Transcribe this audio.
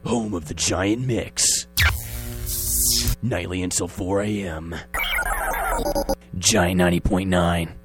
home of the Giant Mix. Nightly until 4 a.m. Giant 90.9.